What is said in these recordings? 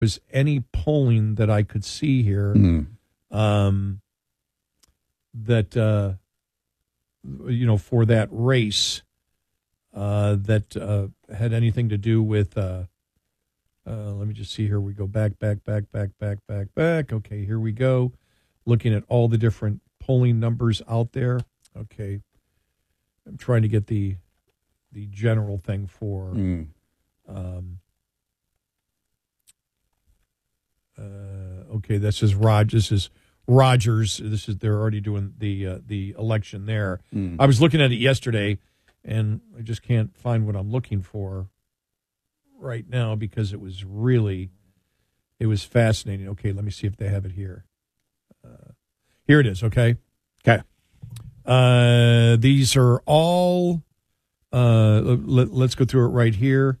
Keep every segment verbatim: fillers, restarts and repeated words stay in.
was any polling that I could see here Mm. um, that, uh, you know, for that race uh, that uh, had anything to do with, uh, uh, let me just see here. We go back, back, back, back, back, back, back. Okay, here we go. Looking at all the different polling numbers out there. Okay. I'm trying to get the the general thing for Mm. um, uh, okay, this is Rogers. This is Rogers. This is they're already doing the uh, the election there. Mm. I was looking at it yesterday, and I just can't find what I'm looking for right now because it was really it was fascinating. Okay, let me see if they have it here. Uh, here it is. Okay, Okay. uh, these are all. Uh, let, let's go through it right here.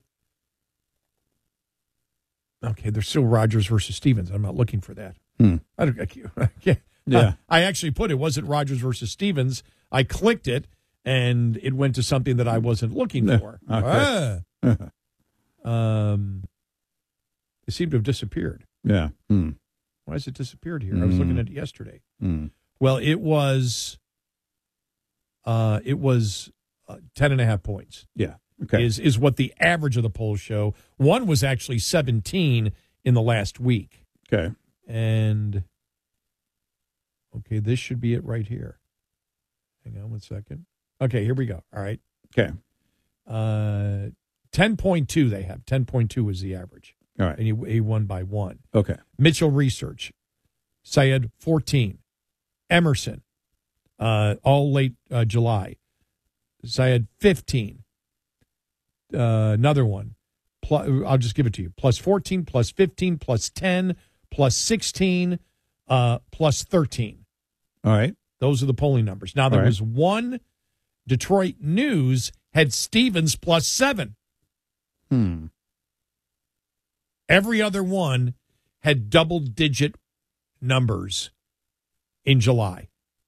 Okay, there's still Rogers versus Stevens. I'm not looking for that. Hmm. I, don't, I can't. I can't. Yeah. I, I actually put it wasn't Rogers versus Stevens. I clicked it, and it went to something that I wasn't looking for. Okay. Ah. um, it seemed to have disappeared. Yeah. Mm. Why has it disappeared here? I was looking at it yesterday. Mm. Well, it was. Uh, it was uh, ten and a half points. Yeah. Okay. Is is what the average of the polls show. One was actually seventeen in the last week. Okay. And, okay, this should be it right here. Hang on one second. Okay, here we go. All right. Okay. Uh, ten point two they have. ten point two is the average. All right. And he, he won by one. Okay. Mitchell Research, Syed, fourteen. Emerson, uh, all late uh, July. Syed, fifteen. Uh, another one. Plus, I'll just give it to you. Plus fourteen, plus fifteen, plus ten, plus sixteen, uh, plus thirteen. All right. Those are the polling numbers. Now, there All right. was one. Detroit News had Stevens plus seven. Hmm. Every other one had double-digit numbers in July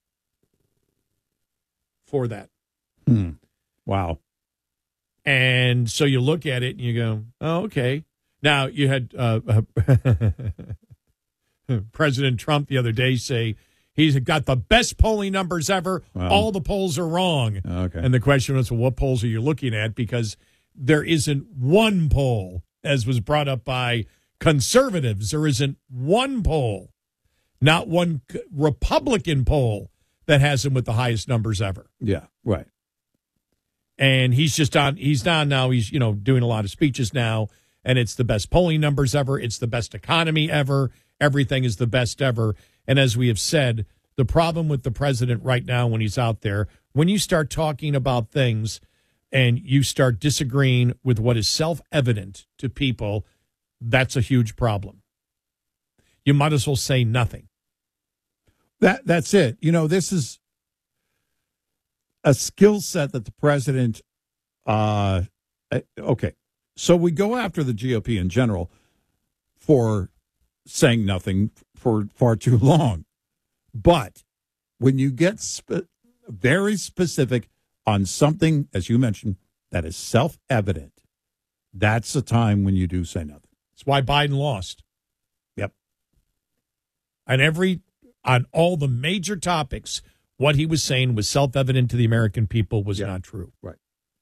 for that. Hmm. Wow. And so you look at it and you go, oh, okay. Now, you had uh, President Trump the other day say he's got the best polling numbers ever. Wow. All the polls are wrong. Okay. And the question was, well, what polls are you looking at? Because there isn't one poll, as was brought up by conservatives. There isn't one poll, not one Republican poll that has him with the highest numbers ever. Yeah. Right. And he's just on, he's on now, he's, you know, doing a lot of speeches now, and it's the best polling numbers ever. It's the best economy ever. Everything is the best ever. And as we have said, the problem with the president right now when he's out there, when you start talking about things and you start disagreeing with what is self-evident to people, that's a huge problem. You might as well say nothing. That that's it. You know, this is a skill set that the president, uh, okay. So we go after the G O P in general for saying nothing for far too long. But when you get spe- very specific on something, as you mentioned, that is self-evident, that's the time when you do say nothing. That's why Biden lost. Yep. On every, on all the major topics, what he was saying was self-evident to the American people was Yeah. not true. Right.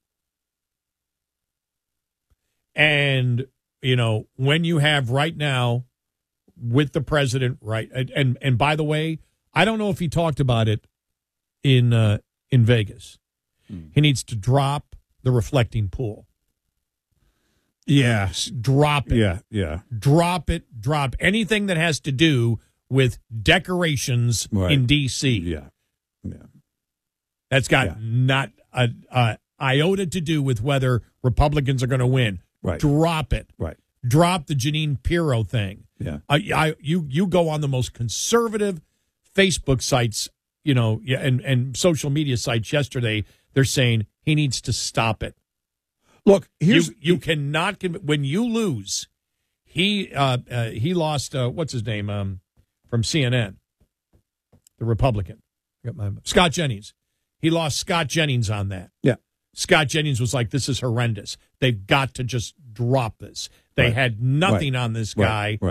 And, you know, when you have right now with the president, right, and and, and by the way, I don't know if he talked about it in uh, in Vegas. Hmm. He needs to drop the reflecting pool. Yeah. Drop it. Yeah. Yeah. Drop it. Drop anything that has to do with decorations Right. in D C Yeah. Yeah. That's got Yeah. not a, a iota to do with whether Republicans are going to win. Right. Drop it. Right. Drop the Jeanine Pirro thing. Yeah. I, I, you, you go on the most conservative Facebook sites, you know, yeah, and, and social media sites yesterday. They're saying he needs to stop it. Look, here's you, you cannot conv- when you lose. He uh, uh, he lost. Uh, what's his name um, from C N N, the Republican. I got my Scott Jennings. He lost Scott Jennings on that. Yeah. Scott Jennings was like, this is horrendous. They've got to just drop this. They right. had nothing right. on this guy. Right.